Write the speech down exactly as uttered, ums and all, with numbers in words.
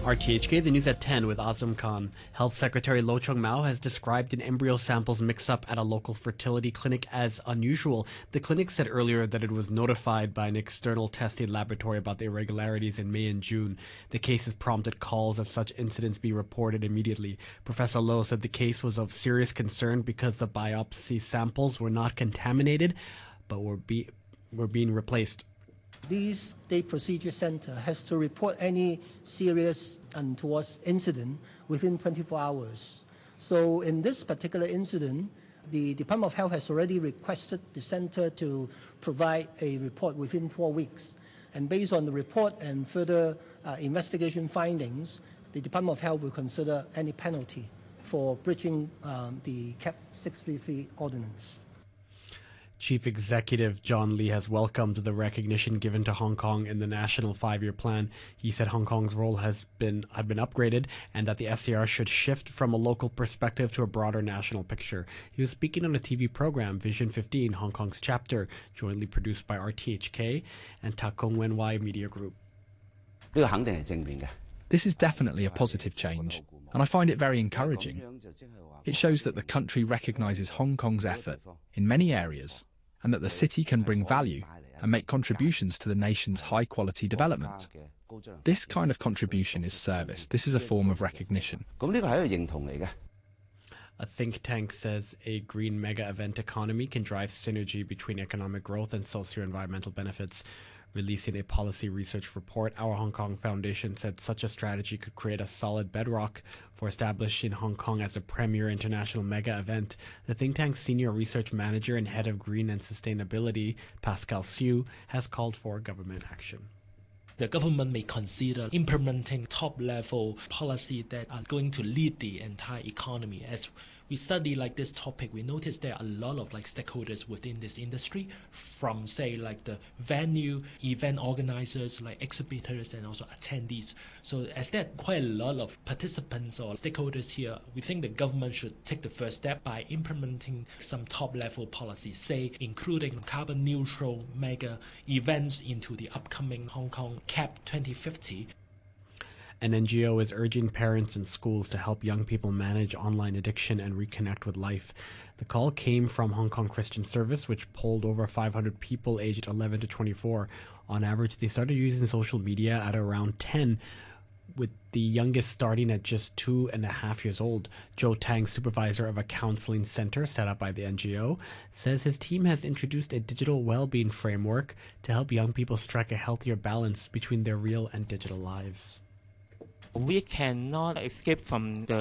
R T H K, the news at ten with Azam Khan. Health Secretary Lo Chung-Mao has described an embryo samples mix-up at a local fertility clinic as unusual. The clinic said earlier that it was notified by an external testing laboratory about the irregularities in May and June. The case has prompted calls that such incidents be reported immediately. Professor Lo said the case was of serious concern because the biopsy samples were not contaminated, but were, be, were being replaced. The State Procedure Center has to report any serious untoward incident within twenty-four hours. So in this particular incident, the Department of Health has already requested the center to provide a report within four weeks. And based on the report and further uh, investigation findings, the Department of Health will consider any penalty for breaching um, the C A P six thirty-three ordinance. Chief Executive John Lee has welcomed the recognition given to Hong Kong in the National Five-Year Plan. He said Hong Kong's role has been had been upgraded and that the S A R should shift from a local perspective to a broader national picture. He was speaking on a T V program, Vision fifteen, Hong Kong's chapter, jointly produced by R T H K and Tak Kong Wen Wai Media Group. This is definitely a positive change, and I find it very encouraging. It shows that the country recognises Hong Kong's effort in many areas, and that the city can bring value and make contributions to the nation's high-quality development. This kind of contribution is service. This is a form of recognition. A think tank says a green mega-event economy can drive synergy between economic growth and socio-environmental benefits. Releasing a policy research report, Our Hong Kong Foundation said such a strategy could create a solid bedrock for establishing Hong Kong as a premier international mega event. The think tank's senior research manager and head of green and sustainability, Pascal Siu, has called for government action. The government may consider implementing top-level policy that are going to lead the entire economy. As we study like this topic, we notice there are a lot of like stakeholders within this industry, from say like the venue, event organizers, like exhibitors, and also attendees. So as there are quite a lot of participants or stakeholders here, we think the government should take the first step by implementing some top-level policies, say including carbon-neutral mega events into the upcoming Hong Kong C A P twenty fifty. An N G O is urging parents and schools to help young people manage online addiction and reconnect with life. The call came from Hong Kong Christian Service, which polled over five hundred people aged eleven to twenty-four. On average, they started using social media at around ten, with the youngest starting at just two and a half years old. Joe Tang, supervisor of a counseling center set up by the N G O, says his team has introduced a digital well-being framework to help young people strike a healthier balance between their real and digital lives. We cannot escape from the